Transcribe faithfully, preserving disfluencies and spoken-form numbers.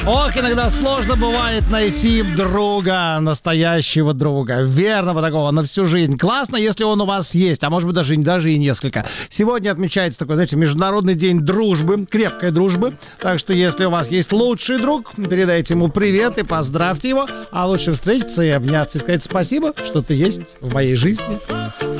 Ох, иногда сложно бывает найти друга, настоящего друга, верного такого на всю жизнь. Классно, если он у вас есть, а может быть даже, даже и несколько. Сегодня отмечается такой, знаете, Международный день дружбы, крепкой дружбы. Так что если у вас есть лучший друг, передайте ему привет и поздравьте его. А лучше встретиться и обняться и сказать спасибо, что ты есть в моей жизни.